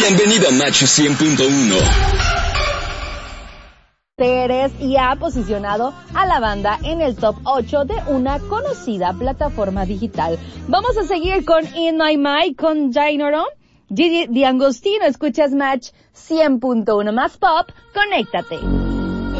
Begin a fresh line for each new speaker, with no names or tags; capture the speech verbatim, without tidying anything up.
Bienvenido a Match cien punto uno.
Y ha posicionado a la banda en el top ocho de una conocida plataforma digital. Vamos a seguir con In My Mind con Jainoro. Gigi D'Angostino, escuchas Match cien punto uno más pop, conéctate.